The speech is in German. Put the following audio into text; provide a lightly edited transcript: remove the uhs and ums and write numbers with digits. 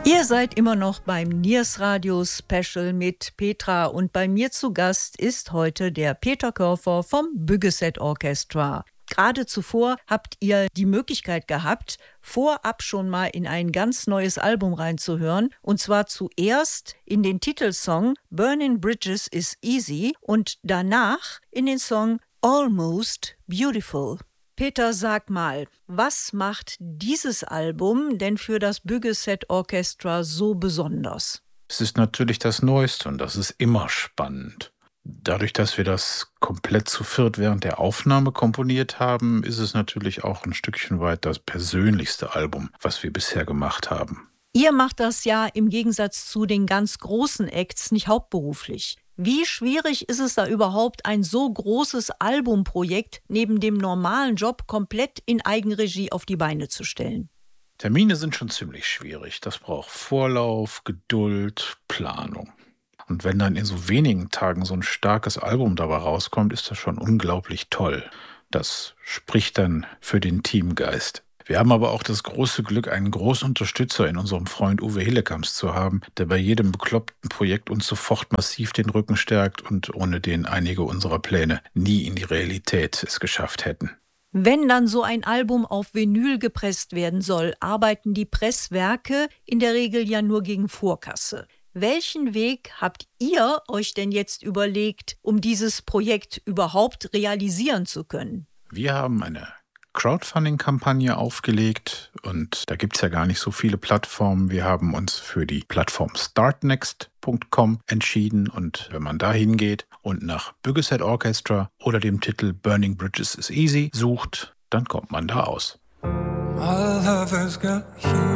Ihr seid immer noch beim Niers Radio Special mit Petra und bei mir zu Gast ist heute der Peter Körfer vom Büggeset Orchestra. Gerade zuvor habt ihr die Möglichkeit gehabt, vorab schon mal in ein ganz neues Album reinzuhören, und zwar zuerst in den Titelsong Burning Bridges is Easy und danach in den Song Almost Beautiful. Peter, sag mal, was macht dieses Album denn für das Büggeset Orchestra so besonders? Es ist natürlich das Neueste und das ist immer spannend. Dadurch, dass wir das komplett zu viert während der Aufnahme komponiert haben, ist es natürlich auch ein Stückchen weit das persönlichste Album, was wir bisher gemacht haben. Ihr macht das ja im Gegensatz zu den ganz großen Acts nicht hauptberuflich. Wie schwierig ist es da überhaupt, ein so großes Albumprojekt neben dem normalen Job komplett in Eigenregie auf die Beine zu stellen? Termine sind schon ziemlich schwierig. Das braucht Vorlauf, Geduld, Planung. Und wenn dann in so wenigen Tagen so ein starkes Album dabei rauskommt, ist das schon unglaublich toll. Das spricht dann für den Teamgeist. Wir haben aber auch das große Glück, einen großen Unterstützer in unserem Freund Uwe Hillekamps zu haben, der bei jedem bekloppten Projekt uns sofort massiv den Rücken stärkt und ohne den einige unserer Pläne nie in die Realität es geschafft hätten. Wenn dann so ein Album auf Vinyl gepresst werden soll, arbeiten die Presswerke in der Regel ja nur gegen Vorkasse. Welchen Weg habt ihr euch denn jetzt überlegt, um dieses Projekt überhaupt realisieren zu können? Wir haben eine Crowdfunding-Kampagne aufgelegt und da gibt es ja gar nicht so viele Plattformen. Wir haben uns für die Plattform startnext.com entschieden und wenn man da hingeht und nach Büggeset Orchestra oder dem Titel Burning Bridges is Easy sucht, dann kommt man da aus. All lovers got you.